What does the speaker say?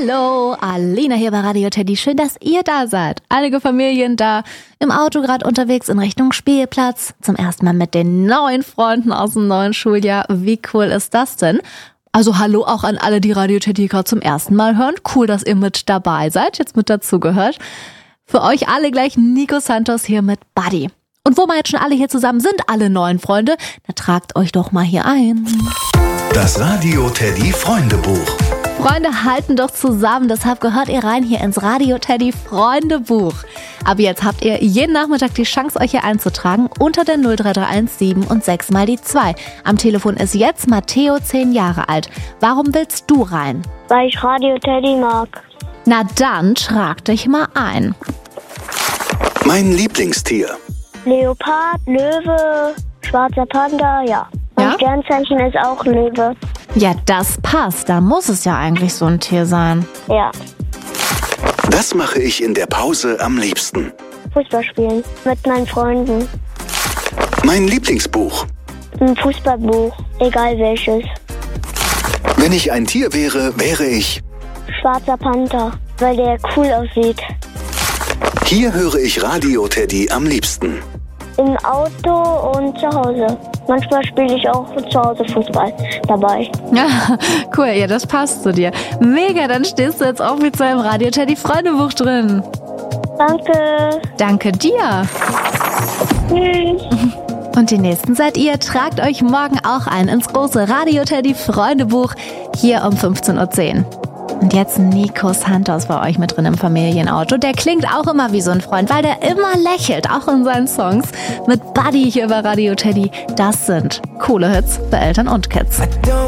Hallo, Alina hier bei Radio Teddy. Schön, dass ihr da seid. Einige Familien da im Auto gerade unterwegs in Richtung Spielplatz. Zum ersten Mal mit den neuen Freunden aus dem neuen Schuljahr. Wie cool ist das denn? Also hallo auch an alle, die Radio Teddy gerade zum ersten Mal hören. Cool, dass ihr mit dabei seid, jetzt mit dazugehört. Für euch alle gleich Nico Santos hier mit Buddy. Und wo wir jetzt schon alle hier zusammen sind, alle neuen Freunde, dann tragt euch doch mal hier ein. Das Radio Teddy Freundebuch. Freunde halten doch zusammen, deshalb gehört ihr rein hier ins Radio Teddy Freundebuch. Aber jetzt habt ihr jeden Nachmittag die Chance, euch hier einzutragen unter der 03317 und 6 mal die 2. Am Telefon ist jetzt Matteo 10 Jahre alt. Warum willst du rein? Weil ich Radio Teddy mag. Na dann trag dich mal ein. Mein Lieblingstier. Leopard, Löwe, schwarzer Panda, ja. Mein Ja? Sternzeichen ist auch Löwe. Ja, das passt. Da muss es ja eigentlich so ein Tier sein. Ja. Das mache ich in der Pause am liebsten. Fußball spielen mit meinen Freunden. Mein Lieblingsbuch. Ein Fußballbuch, egal welches. Wenn ich ein Tier wäre, wäre ich... Schwarzer Panther, weil der cool aussieht. Hier höre ich Radio Teddy am liebsten. Im Auto und zu Hause. Manchmal spiele ich auch zu Hause Fußball dabei. Ja, cool. Ja, das passt zu dir. Mega, dann stehst du jetzt offiziell im Radio Teddy Freundebuch drin. Danke. Danke dir. Tschüss. Und die nächsten seid ihr. Tragt euch morgen auch ein ins große Radio Teddy Freundebuch hier um 15:10 Uhr. Und jetzt Nico Santos bei euch mit drin im Familienauto. Der klingt auch immer wie so ein Freund, weil der immer lächelt, auch in seinen Songs. Mit Buddy hier bei Radio Teddy. Das sind coole Hits für Eltern und Kids.